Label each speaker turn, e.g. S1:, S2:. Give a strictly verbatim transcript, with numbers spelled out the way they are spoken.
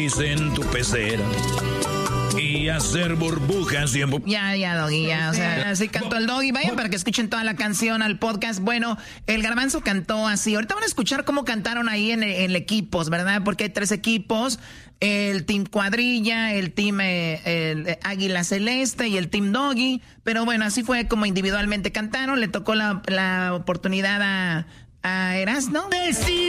S1: en tu pecera y hacer burbujas y en...
S2: Ya, ya, Doggy, ya, o sea, así cantó el Doggy. Vayan para que escuchen toda la canción al podcast. Bueno, el Garbanzo cantó así. Ahorita van a escuchar cómo cantaron ahí en, en equipos, ¿verdad? Porque hay tres equipos. El Team Cuadrilla, el Team eh, el Águila Celeste y el Team Doggy. Pero bueno, así fue como individualmente cantaron. Le tocó la, la oportunidad a, a Erasmo.